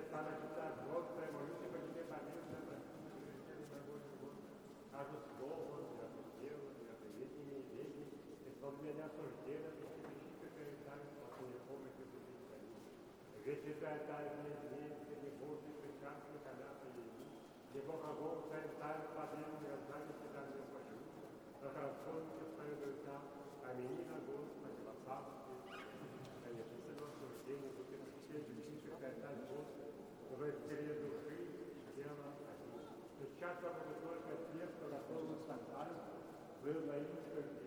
стала читать Господа, молюсь по тебе, помилуй, кажу слово, я делаю, я ведение, ведение, исполни меня осужденно, ты щепечи, какая тайна, спасение помощи, ты ведь святая тайна дней, не Божий, прекрасный, когда-то есть. Не Бог огонь, царь, царь, победу, не разнали, всегда не спашу. Но transformите свою душа, аминь на Господи, во царстве. Конечно, все осуждение, будьте почтение, святая тайна Господа, уже впереди души, тела, один. Сейчас я буду только тех, кто готов стать был на имя